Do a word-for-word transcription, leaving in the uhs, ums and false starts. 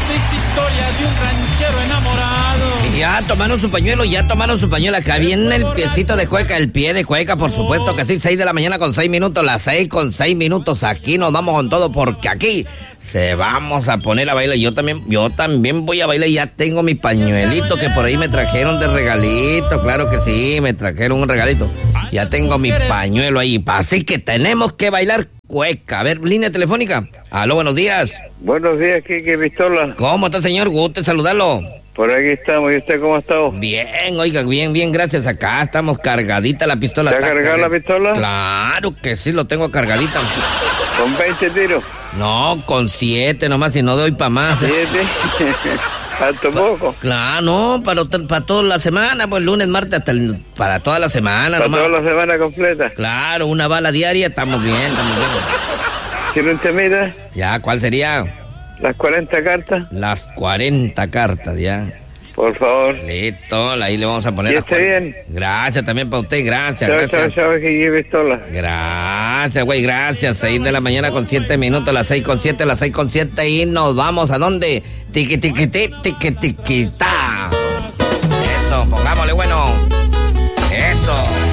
triste historia de un ranchero enamorado. Ya tomaron su pañuelo, ya tomaron su pañuelo. Acá viene el piecito de cueca, el pie de cueca, por supuesto que sí. Seis de la mañana con seis minutos, las seis con seis minutos. Aquí nos vamos con todo porque aquí se vamos a poner a bailar. Yo también, yo también voy a bailar. Ya tengo mi pañuelito que por ahí me trajeron de regalito. Claro que sí, me trajeron un regalito. Ya tengo mi pañuelo ahí. Así que tenemos que bailar cueca. A ver, línea telefónica. Aló, buenos días. Buenos días, Kike Pistola. ¿Cómo está, señor? Gusto saludarlo. Por aquí estamos. ¿Y usted cómo ha estado? Bien, oiga, bien, bien, gracias. Acá estamos cargadita la pistola. ¿Está cargada la pistola? Claro que sí, lo tengo cargadita. ¿Con veinte tiros? No, con siete nomás, y no doy para más. ¿Siete? ¿Tanto poco? Claro, no, para, para toda la semana, pues lunes, martes, hasta el, para toda la semana. ¿Para nomás. toda la semana completa? Claro, una bala diaria, estamos bien, estamos bien. ¿Tiene un temita? Ya, ¿cuál sería? ¿Las cuarenta cartas? Las cuarenta cartas, ya. Por favor. Listo, ahí le vamos a poner. ¿Y esté bien? Gracias también para usted, gracias, Chao, gracias. chao, chao, Kike Pistola. Gracias, güey, gracias. Seis de la mañana con siete minutos, las seis con siete, las seis con siete y nos vamos ¿a dónde? Tiqui, tiqui, tiqui, tiqui, tiqui, ta. Eso, pongámosle bueno. Eso.